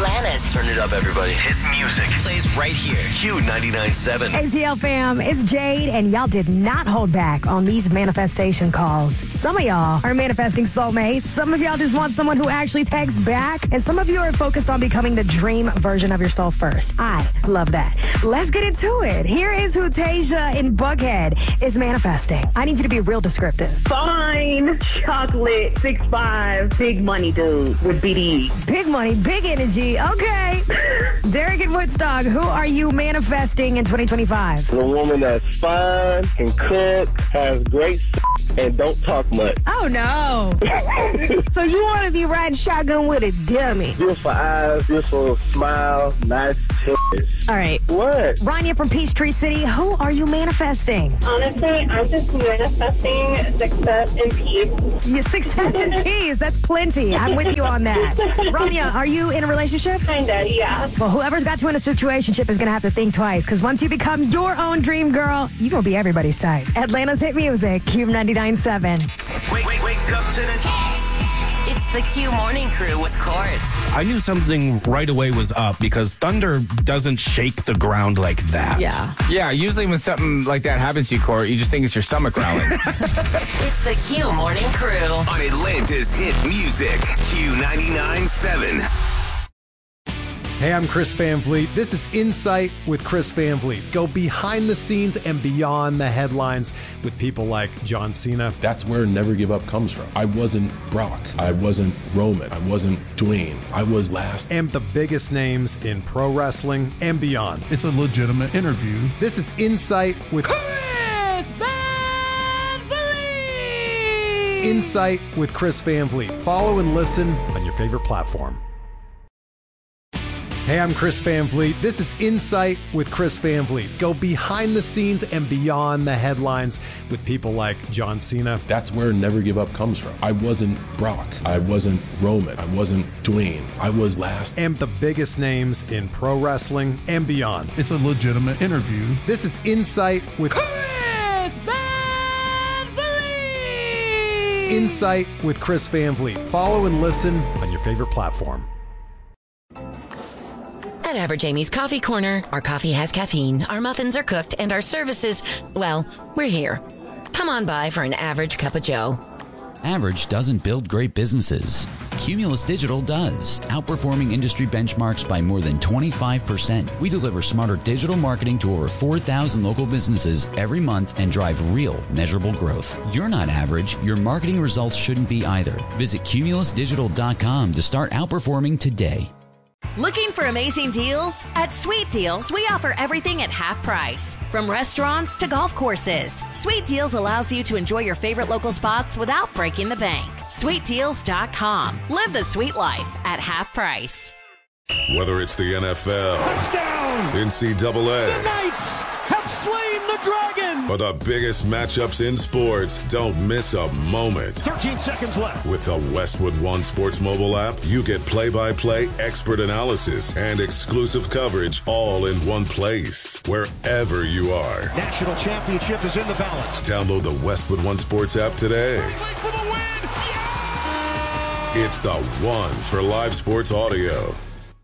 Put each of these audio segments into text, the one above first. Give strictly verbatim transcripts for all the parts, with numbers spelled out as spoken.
Atlanta's. Turn it up, everybody. Hit music plays right here. Q ninety-nine point seven. A T L fam, it's Jade, and y'all did not hold back on these manifestation calls. Some of y'all are manifesting soulmates. Some of y'all just want someone who actually texts back. And some of you are focused on becoming the dream version of yourself first. I love that. Let's get into it. Here is who Tasia in Buckhead is manifesting. I need you to be real descriptive. Fine, chocolate, six five, big money dude with B D E. Big money, big energy. Okay. Derek in Woodstock, who are you manifesting in twenty twenty-five? A woman that's fine, can cook, has great s- and don't talk much. Oh, no. So you want to be riding shotgun with a dummy. Beautiful eyes, beautiful smile, nice titties. All right. What? Rania from Peachtree City, who are you manifesting? Honestly, I'm just manifesting success and peace. Your success and peace. That's plenty. I'm with you on that. Rania, are you in a relationship? Kinda, yeah. Well, whoever's got you in a situationship is going to have to think twice, because once you become your own dream girl, you're going to be everybody's type. Atlanta's hit music, Q ninety-nine point seven. Wake, wake, wake up to the It's the Q Morning Crew with Courts. I knew something right away was up because thunder doesn't shake the ground like that. Yeah. Yeah, usually when something like that happens to you, Court, you just think it's your stomach growling. It's the Q Morning Crew On Atlanta's hit music, Q ninety-nine point seven. Hey, I'm Chris Van Vliet. This is Insight with Chris Van Vliet. Go behind the scenes and beyond the headlines with people like John Cena. That's where Never Give Up comes from. I wasn't Brock. I wasn't Roman. I wasn't Dwayne. I was last. And the biggest names in pro wrestling and beyond. It's a legitimate interview. This is Insight with Chris Van Vliet. Insight with Chris Van Vliet. Follow and listen on your favorite platform. Hey, I'm Chris Van Vliet. This is Insight with Chris Van Vliet. Go behind the scenes and beyond the headlines with people like John Cena. That's where Never Give Up comes from. I wasn't Brock. I wasn't Roman. I wasn't Dwayne. I was last. And the biggest names in pro wrestling and beyond. It's a legitimate interview. This is Insight with Chris Van Vliet. Insight with Chris Van Vliet. Follow and listen on your favorite platform. At Average Amy's Coffee Corner, our coffee has caffeine, our muffins are cooked, and our services, well, we're here. Come on by for an average cup of joe. Average doesn't build great businesses. Cumulus Digital does, outperforming industry benchmarks by more than twenty-five percent. We deliver smarter digital marketing to over four thousand local businesses every month and drive real, measurable growth. You're not average. Your marketing results shouldn't be either. Visit cumulus digital dot com to start outperforming today. Looking for amazing deals? At Sweet Deals, we offer everything at half price. From restaurants to golf courses, Sweet Deals allows you to enjoy your favorite local spots without breaking the bank. sweet deals dot com. Live the sweet life at half price. Whether it's the N F L, touchdown, N C double A, the Knights have slain the dragon, or the biggest matchups in sports, don't miss a moment. thirteen seconds left. With the Westwood One Sports mobile app, you get play-by-play, expert analysis, and exclusive coverage all in one place, wherever you are. National championship is in the balance. Download the Westwood One Sports app today. For the win. Yeah! It's the one for live sports audio.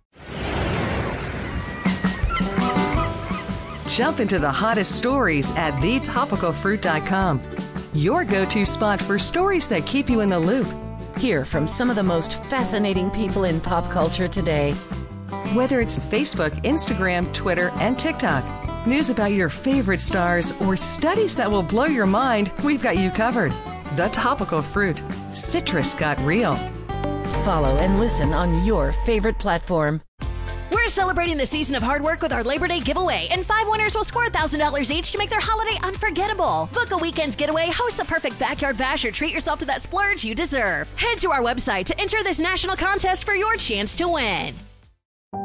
Jump into the hottest stories at the topical fruit dot com. Your go-to spot for stories that keep you in the loop. Hear from some of the most fascinating people in pop culture today. Whether it's Facebook, Instagram, Twitter, and TikTok, news about your favorite stars, or studies that will blow your mind, we've got you covered. The Topical Fruit. Citrus got real. Follow and listen on your favorite platform. We're celebrating the season of hard work with our Labor Day giveaway, and five winners will score one thousand dollars each to make their holiday unforgettable. Book a weekend's getaway, host the perfect backyard bash, or treat yourself to that splurge you deserve. Head to our website to enter this national contest for your chance to win.